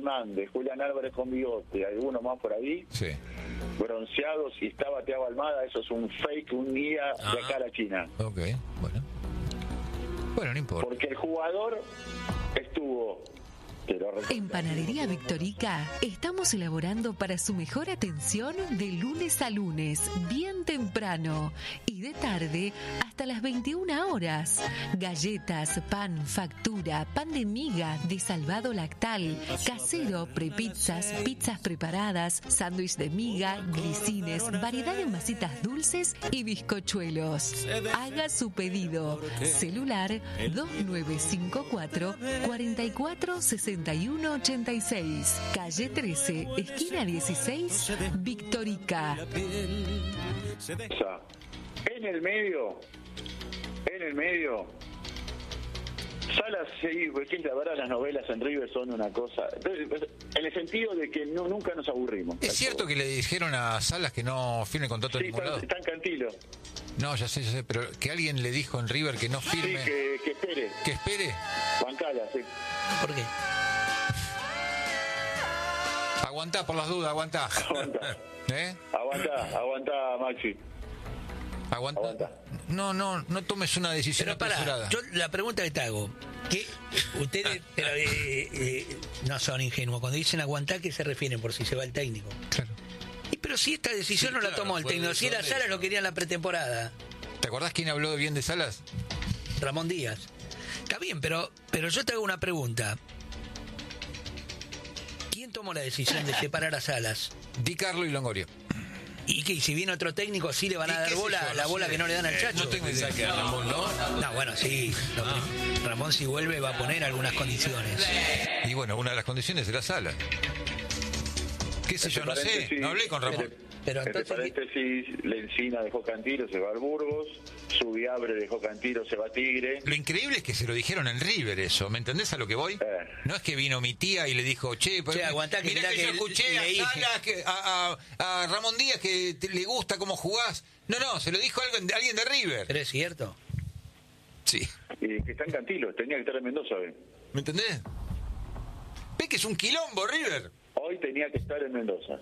Fernández, Julián Álvarez con bigote, algunos más por ahí, Sí. bronceados, y estaba Thiago Almada. Eso es un fake, un guía de acá a la China. Ok, bueno. Bueno, no importa. Porque el jugador estuvo... En Panadería Victorica estamos elaborando para su mejor atención de lunes a lunes, bien temprano, y de tarde hasta las 21 horas. Galletas, pan, factura, pan de miga, de salvado lactal, casero, prepizzas, pizzas preparadas, sándwich de miga, glicines, variedad de masitas dulces y bizcochuelos. Haga su pedido. Celular 2954 44 6186, calle 13, esquina 16, Victorica. En el medio, Salas, sí, porque la verdad las novelas en River son una cosa, en el sentido de que nunca nos aburrimos. ¿Es cierto que le dijeron a Salas que no firme contrato en ningún lado? Está en Cantilo. No, ya sé, pero que alguien le dijo en River que no firme. Sí, que espere. ¿Que espere? Bancala, sí. ¿Por qué? Aguantá por las dudas, aguantá. Aguantá, Maxi. Aguanta. No tomes una decisión apresurada. Yo la pregunta que te hago, que ustedes no son ingenuos, cuando dicen aguantar, ¿qué se refieren? Por si se va el técnico. Claro. Pero si esta decisión no la tomó el técnico, si era Salas lo quería en la pretemporada. ¿Te acordás quién habló bien de Salas? Ramón Díaz. Está bien, pero yo te hago una pregunta. ¿Quién tomó la decisión de separar a Salas? Di Carlo y Longoria. ¿Y qué? Si viene otro técnico, ¿sí le van a dar bola, la bola que no le dan al Chacho? No tengo idea que a Ramón, ¿no? No, bueno, sí. Ramón, si vuelve, va a poner algunas condiciones. Y bueno, una de las condiciones era Salas. ¿Qué sé yo? No sé. No hablé con Ramón. Pero Entre entonces, paréntesis, Lencina dejó Cantilo, se va al Burgos. Subiabre dejó Cantilo, se va a Tigre. Lo increíble es que se lo dijeron en River eso. ¿Me entendés a lo que voy? No es que vino mi tía y le dijo, aguantá, que mirá que yo escuché a Salas, a Ramón Díaz que le gusta cómo jugás. No, se lo dijo alguien de River. Pero es cierto. Sí. Y que está en Cantilo, tenía que estar en Mendoza hoy. ¿Me entendés? ¿Ves que es un quilombo River? Hoy tenía que estar en Mendoza.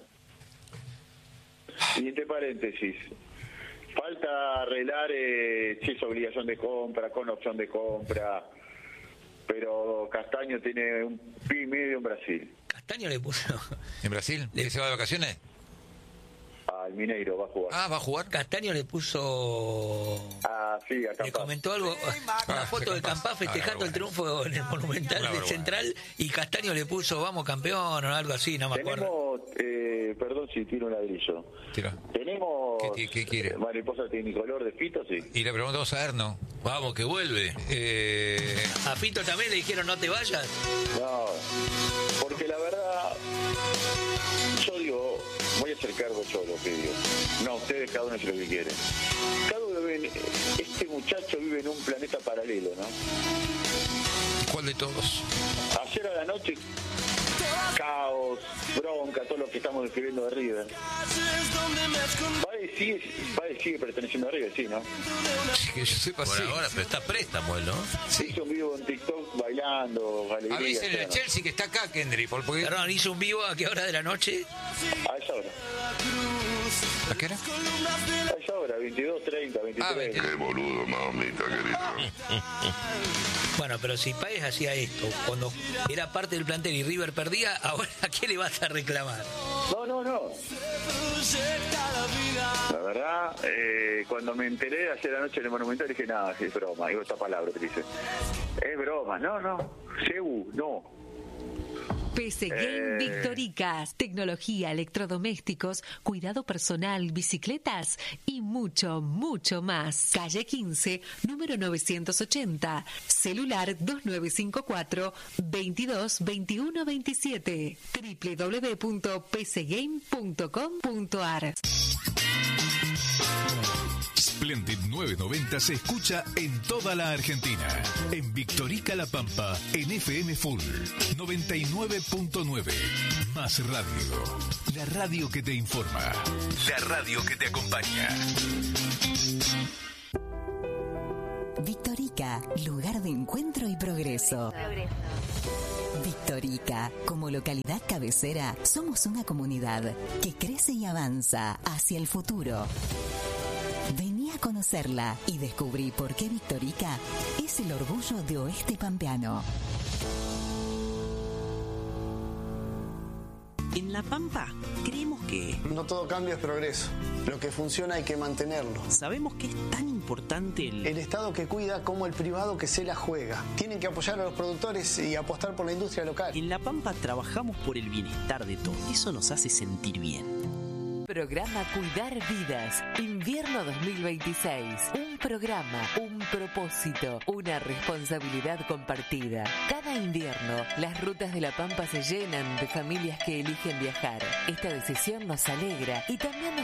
Y entre paréntesis, falta arreglar si es obligación de compra, con opción de compra, pero Castaño tiene un pie y medio en Brasil. Castaño le puso... ¿En Brasil? ¿Que se va de vacaciones? Al Mineiro va a jugar. ¿Va a jugar? Castaño le puso... sí, a Campá. Le comentó algo, una foto de Campá festejando el triunfo en el Monumental del Central, y Castaño le puso vamos campeón o algo así, no me acuerdo. Perdón si tiro un ladrillo. Tira. Tenemos... ¿Qué quiere? Mariposa tecnicolor de Fito, sí. Y le preguntamos a Erno. Vamos, que vuelve. ¿A Fito también le dijeron no te vayas? No, porque la verdad, yo digo, voy a hacer cargo yo lo que digo. No, ustedes cada uno hace lo que quiere. Cada uno vive este muchacho vive en un planeta paralelo, ¿no? ¿Cuál de todos? Ayer a la noche, caos, bronca, todo lo que estamos describiendo de River. Baez sigue perteneciendo a River, sí, ¿no? Que yo sepa, Por sí. ahora, pero está préstamo, ¿no? Sí. Hizo un vivo en TikTok bailando, alegría. Avísenle a Chelsea que está acá, Kendry. Porque... Perdón, hizo un vivo a qué hora de la noche. A esa hora. ¿A qué hora? A esa hora, 22:30, 23. Qué boludo, mamita querida. Bueno, pero si Páez hacía esto cuando era parte del plantel y River perdía, ahora ¿a qué le vas a reclamar? No. La verdad, cuando me enteré ayer anoche en el Monumental dije, nada, es broma. Digo esta palabra que dice. Es broma. No. Sebu, no. PC Game Victoricas, tecnología, electrodomésticos, cuidado personal, bicicletas y mucho, mucho más. Calle 15, número 980, celular 2954 22 21 27, www.pcgame.com.ar. Splendid 990 se escucha en toda la Argentina. En Victorica La Pampa, en FM Full 99.9. Más radio. La radio que te informa. La radio que te acompaña. Victorica, lugar de encuentro y progreso. Victorica, como localidad cabecera, somos una comunidad que crece y avanza hacia el futuro. Vení a conocerla y descubrí por qué Victorica es el orgullo de Oeste Pampeano. En La Pampa creemos que no todo cambio es progreso. Lo que funciona hay que mantenerlo. Sabemos que es tan importante el Estado que cuida como el privado que se la juega. Tienen que apoyar a los productores y apostar por la industria local. En La Pampa trabajamos por el bienestar de todos. Eso nos hace sentir bien. Programa Cuidar Vidas, invierno 2026. Un programa, un propósito, una responsabilidad compartida. Cada invierno, las rutas de La Pampa se llenan de familias que eligen viajar. Esta decisión nos alegra y también nos